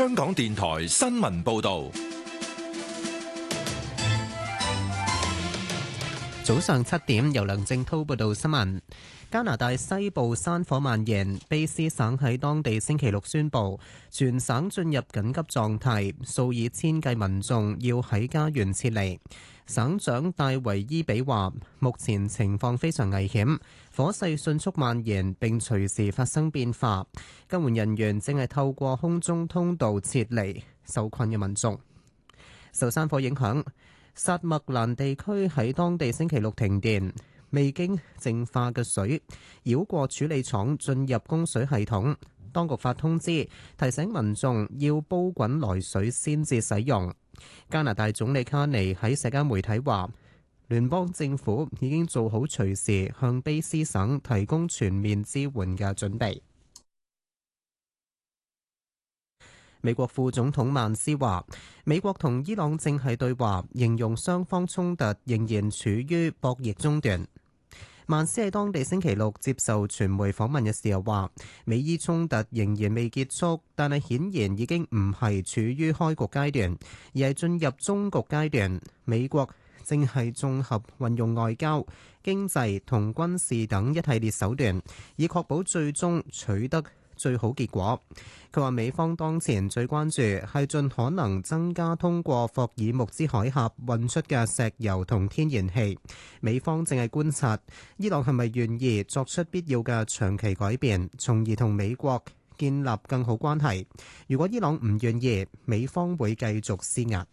香港電台新聞報道。 早上7點，由梁正滔報道新聞。加拿大西部山火蔓延，卑詩省喺當地星期六宣布全省進入緊急狀態，數以千計民眾要喺家園撤離。省長戴維伊比話：目前情況非常危險，火勢迅速蔓延並隨時發生變化。救援人員正係透過空中通道撤離受困嘅民眾。受山火影響，薩麥蘭地區喺當地星期六停電，未經淨化嘅水繞過處理廠進入供水系統。當局發通知提醒民眾要煲滾來水先至使用。加拿大總理卡尼喺社交媒體話，聯邦政府已經做好隨時向卑詩省提供全面支援嘅準備。美國副總統曼斯話，美國同伊朗正係對話，形容雙方衝突仍然處於博弈中段。曼斯喺當地星期六接受傳媒訪問嘅時候話，美伊衝突仍然未結束，但係顯然已經唔係處於開局階段，而係進入終局階段。美國正係綜合運用外交、經濟同軍事等一系列手段，以確保最終取得最好結果。佢話美方當前最關注係盡可能增加通過霍爾木茲海峽運出嘅石油同天然氣。美方正係觀察伊朗係咪願意作出必要嘅長期改變，從而同美國建立更好關係。如果伊朗唔願意，美方會繼續施壓。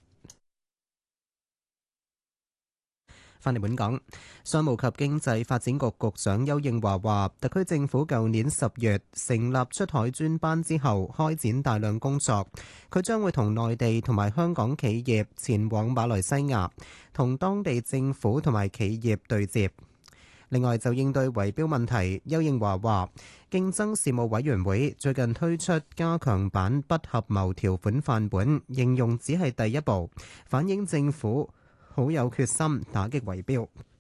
翻嚟本港，商務及經濟發展局局長丘應樺話，特區政府舊年10月成立出海專班之後，開展大量工作。佢將會同內地同埋香港企業前往馬來西亞，同當地政府同埋企業對接。另外，就應對圍標問題，丘應樺話，競爭事務委員會最近推出加強版不合謀條款範本，形容只係第一步，反映政府好有決心打擊圍標。